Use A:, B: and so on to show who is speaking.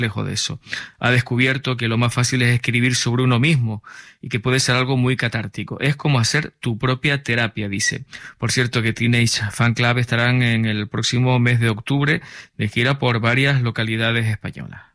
A: lejos de eso. Ha descubierto que lo más fácil es escribir sobre uno mismo y que puede ser algo muy catártico. Es como hacer tu propia terapia, dice. Por cierto, que Teenage Fanclub estarán en el próximo mes de octubre de gira por varias localidades españolas.